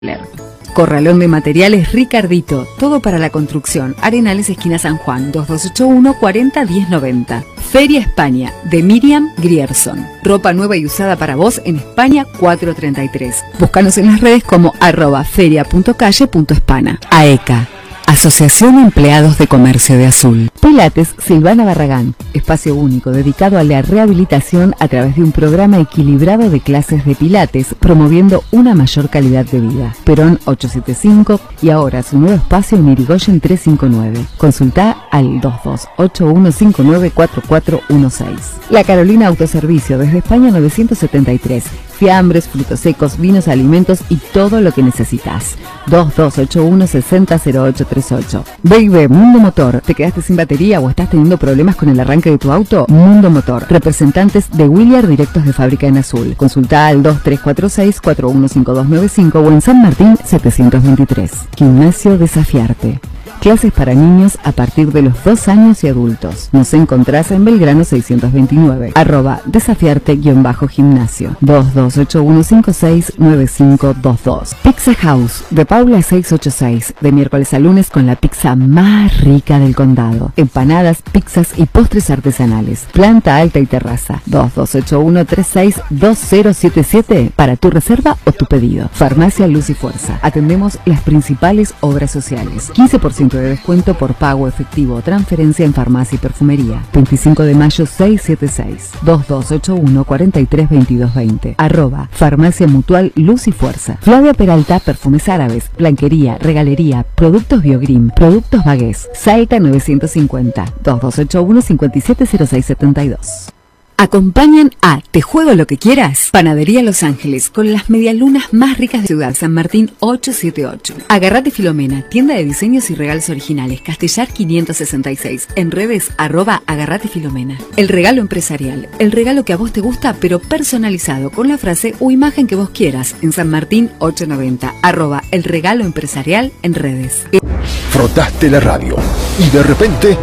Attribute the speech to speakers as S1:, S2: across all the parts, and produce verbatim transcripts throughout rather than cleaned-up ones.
S1: Corralón de materiales Ricardito, todo para la construcción. Arenales, esquina San Juan, dos dos ocho uno, cuarenta, diez noventa. Feria España, de Miriam Grierson. Ropa nueva y usada para vos en España cuatrocientos treinta y tres. Búscanos en las redes como arroba feria punto calle punto hispana. AECA, Asociación Empleados de Comercio de Azul. Pilates Silvana Barragán, espacio único dedicado a la rehabilitación a través de un programa equilibrado de clases de pilates, promoviendo una mayor calidad de vida. Perón ochocientos setenta y cinco y ahora su nuevo espacio en Irigoyen trescientos cincuenta y nueve. Consulta al dos dos ocho uno cinco nueve cuatro cuatro uno seis. La Carolina Autoservicio desde España novecientos setenta y tres. Fiambres, frutos secos, vinos, alimentos y todo lo que necesitas. dos dos ocho uno, seis cero, cero ocho tres ocho. B y B Mundo Motor. ¿Te quedaste sin batería o estás teniendo problemas con el arranque de tu auto? Mundo Motor. Representantes de Williard directos de fábrica en azul. Consulta al dos tres cuatro seis, cuatro uno cinco dos nueve cinco o en San Martín setecientos veintitrés. Gimnasio Desafiarte. Clases para niños a partir de los dos años y adultos. Nos encontrás en Belgrano seiscientos veintinueve. Arroba desafiarte-gimnasio. dos dos ocho uno cinco seis nueve cinco dos dos. Pizza House de Paula seiscientos ochenta y seis. De miércoles a lunes con la pizza más rica del condado. Empanadas, pizzas y postres artesanales. Planta alta y terraza. dos dos ocho uno tres seis dos cero siete siete para tu reserva o tu pedido. Farmacia Luz y Fuerza. Atendemos las principales obras sociales. quince por ciento de descuento por pago efectivo o transferencia en farmacia y perfumería. veinticinco de mayo seiscientos setenta y seis. dos dos ocho uno cuatro tres dos dos dos cero. Arroba Farmacia Mutual Luz y Fuerza. Flavia Peralta, perfumes árabes, blanquería, regalería, productos Biogrim, productos Bagués. Salta novecientos cincuenta. dos dos ocho uno cinco siete cero seis siete dos. Acompañan a Te Juego Lo Que Quieras, Panadería Los Ángeles, con las medialunas más ricas de Ciudad San Martín ochocientos setenta y ocho. Agarrate Filomena, tienda de diseños y regalos originales, Castellar quinientos sesenta y seis, en redes arroba Agarrate Filomena. El regalo empresarial, el regalo que a vos te gusta pero personalizado con la frase o imagen que vos quieras, en San Martín ochocientos noventa, arroba El Regalo Empresarial en redes.
S2: Frotaste la radio y de repente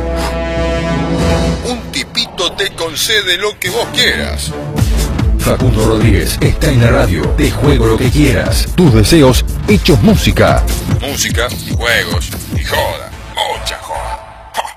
S2: un tipito te concede lo que vos quieras. Facundo Rodríguez está en la radio. Te juego lo que quieras. Tus deseos hechos música. Música y juegos y joda.